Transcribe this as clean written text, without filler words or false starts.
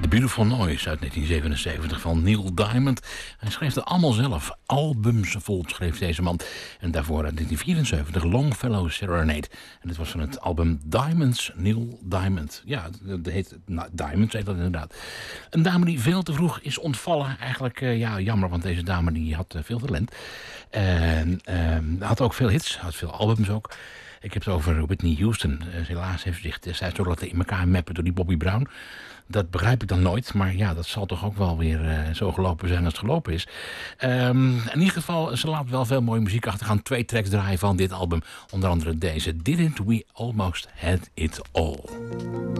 The Beautiful Noise uit 1977 van Neil Diamond. Hij schreef het allemaal zelf. Albums vol schreef deze man. En daarvoor uit 1974 Longfellow Serenade. En dit was van het album Diamonds, Neil Diamond. Ja, dat heet Diamonds, heet dat inderdaad. Een dame die veel te vroeg is ontvallen. Eigenlijk jammer, want deze dame die had veel talent. Had ook veel hits, had veel albums ook. Ik heb het over Whitney Houston. Helaas heeft ze zich destijds door laten in elkaar mappen door die Bobby Brown. Dat begrijp ik dan nooit, maar ja, dat zal toch ook wel weer zo gelopen zijn als het gelopen is. In ieder geval, ze laat wel veel mooie muziek achter. Gaan 2 tracks draaien van dit album. Onder andere deze. Didn't We Almost Had It All.